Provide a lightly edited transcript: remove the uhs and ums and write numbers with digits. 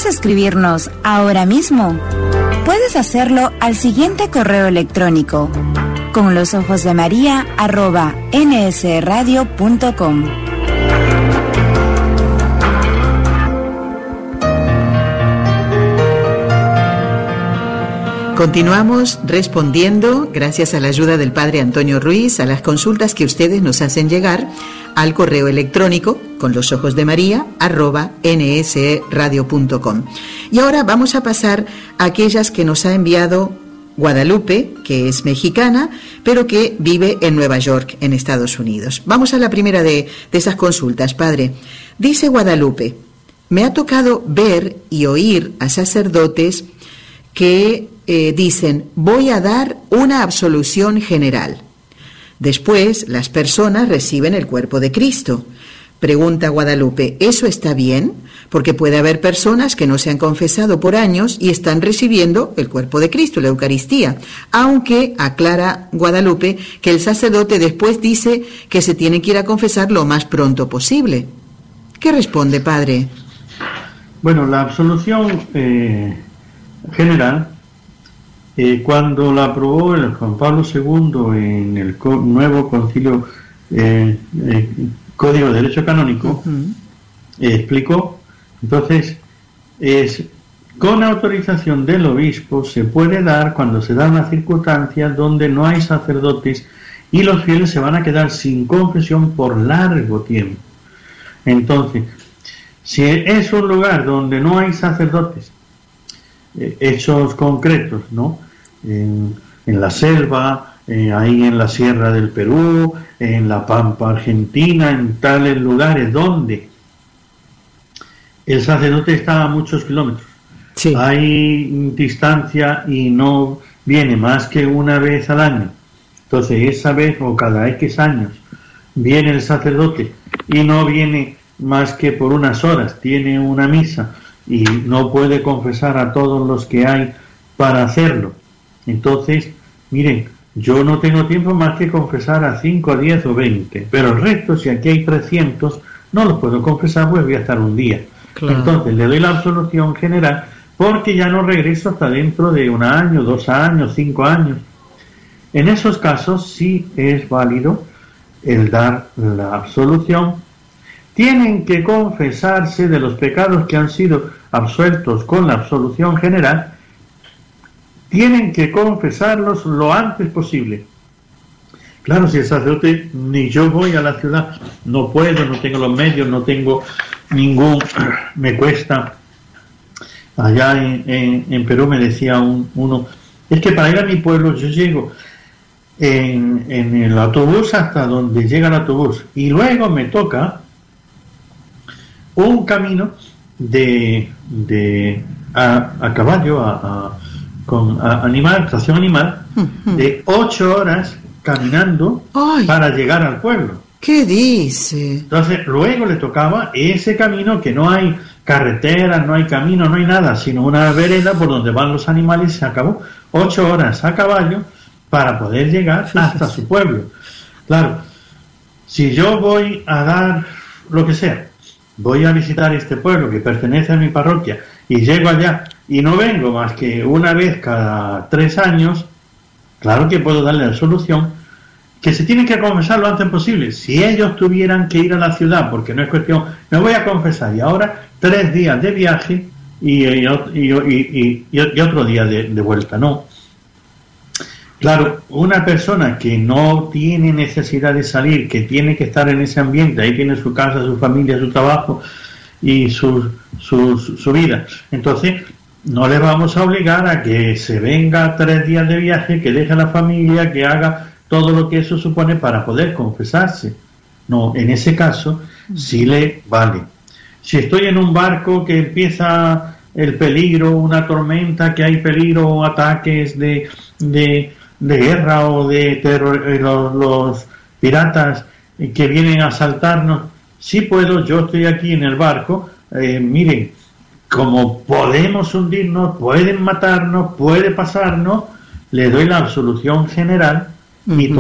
¿Quieres escribirnos ahora mismo? Puedes hacerlo al siguiente correo electrónico: conlosojosdemaria@nsradio.com. Continuamos respondiendo, gracias a la ayuda del Padre Antonio Ruiz, a las consultas que ustedes nos hacen llegar al correo electrónico conlosojosdemaria@nsradio.com. Y ahora vamos a pasar a aquellas que nos ha enviado Guadalupe, que es mexicana, pero que vive en Nueva York, en Estados Unidos. Vamos a la primera de esas consultas, Padre. Dice Guadalupe: me ha tocado ver y oír a sacerdotes que dicen: voy a dar una absolución general. Después, las personas reciben el cuerpo de Cristo. Pregunta Guadalupe: ¿eso está bien? Porque puede haber personas que no se han confesado por años y están recibiendo el cuerpo de Cristo, la Eucaristía. Aunque, aclara Guadalupe, que el sacerdote después dice que se tiene que ir a confesar lo más pronto posible. ¿Qué responde, Padre? Bueno, la absolución general, cuando la aprobó el Juan Pablo II en el nuevo concilio Código de Derecho Canónico, explicó, entonces, es con autorización del obispo se puede dar cuando se da una circunstancia donde no hay sacerdotes y los fieles se van a quedar sin confesión por largo tiempo. Entonces, si es un lugar donde no hay sacerdotes, hechos concretos, ¿no? En la selva, ahí en la sierra del Perú, en la Pampa Argentina, en tales lugares donde el sacerdote está a muchos kilómetros. Sí. Hay distancia y no viene más que una vez al año. Entonces, esa vez o cada X años viene el sacerdote y no viene más que por unas horas, tiene una misa y no puede confesar a todos los que hay para hacerlo. Entonces, miren, yo no tengo tiempo más que confesar a 5, 10 o 20, pero el resto, si aquí hay 300, no los puedo confesar, pues voy a estar un día. Claro. Entonces, le doy la absolución general porque ya no regreso hasta dentro de 1 año, 2 años, 5 años. En esos casos sí es válido el dar la absolución. Tienen que confesarse de los pecados que han sido absueltos con la absolución general. Tienen que confesarlos lo antes posible. Claro, si el sacerdote, ni yo voy a la ciudad, no puedo, no tengo los medios, no tengo ningún, me cuesta. Allá en Perú me decía uno, es que para ir a mi pueblo yo llego en el autobús hasta donde llega el autobús y luego me toca un camino a caballo, con animal, tracción animal, de 8 horas caminando. ¡Ay! Para llegar al pueblo. ¿Qué dice? Entonces, luego le tocaba ese camino que no hay carretera, no hay camino, no hay nada, sino una vereda por donde van los animales y se acabó. 8 horas a caballo para poder llegar hasta su pueblo. Claro, si yo voy a dar lo que sea, voy a visitar este pueblo que pertenece a mi parroquia y llego allá y no vengo más que una vez cada 3 años, claro que puedo darle la solución, que se tienen que confesar lo antes posible. Si ellos tuvieran que ir a la ciudad, porque no es cuestión, me voy a confesar y ahora 3 días de viaje y otro día de vuelta, no. Claro, una persona que no tiene necesidad de salir, que tiene que estar en ese ambiente, ahí tiene su casa, su familia, su trabajo y su vida. Entonces, no le vamos a obligar a que se venga 3 días de viaje, que deje a la familia, que haga todo lo que eso supone para poder confesarse. No, en ese caso sí le vale. Si estoy en un barco que empieza el peligro, una tormenta, que hay peligro o ataques de guerra o de terror, los piratas que vienen a asaltarnos, sí puedo, yo estoy aquí en el barco, miren, como podemos hundirnos, pueden matarnos, puede pasarnos, le doy la absolución general y